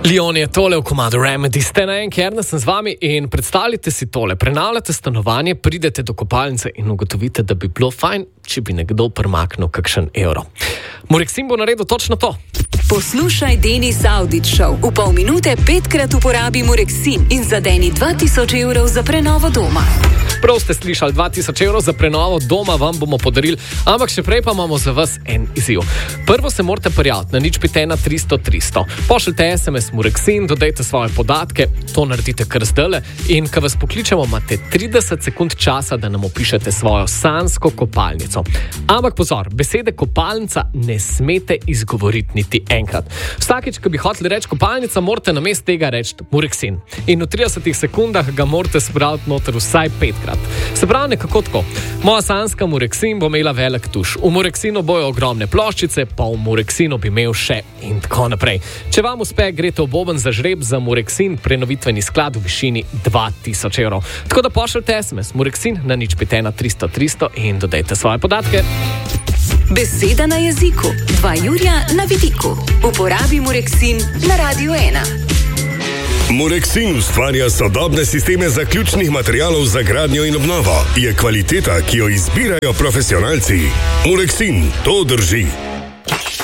Leon je tole v komadu Remedy. Ste na en, ker sem z vami in predstavljate si tole. Prenavljate stanovanje, pridete do kopalnice in ugotovite, da bi bilo fajn, če bi nekdo premaknil kakšen evro. Mureksin bo naredil točno to. Poslušaj Denis Audić Show. V pol minute 5-krat uporabi Mureksin in zadeni 2000 evrov za prenovo doma. Prav ste slišali, 2000 evrov za prenovo doma vam bomo podarili, ampak še prej pa imamo za vas en izziv. Prvo se morate prijaviti na 051-300-300. Pošljite SMS Mureksin, dodajte svoje podatke, to naredite kar zdajle in ko vas pokličemo, imate 30 sekund časa, da nam opišete svojo sanjsko kopalnico. Ampak pozor, besede kopalnica ne smete izgovoriti niti enkrat. Vsakič, ko bi hoteli reči kopalnica, morate namesto tega reči Mureksin. In v 30 sekundah ga morate spraviti noter vsaj 5-krat. Se pravi nekako tako. Moja sanjska Mureksin bo imela velik tuš. V Mureksinu bojo ogromne ploščice, pa v Mureksinu bi imel še in tako naprej. Če vam uspe, greste v boben za žreb za Mureksin prenovitveni sklad v višini 2000 evrov. Tako da pošljite SMS Mureksin na 051-300-300 in dodajte svoje podatke. Beseda na jeziku. 2 jurja na vidiku. Uporabi Mureksin na Radio 1. Mureksin ustvarja sodobne sisteme zaključnih materialov za gradnjo in obnovo. Je kvaliteta, ki jo izbirajo profesionalci. Mureksin, to drži.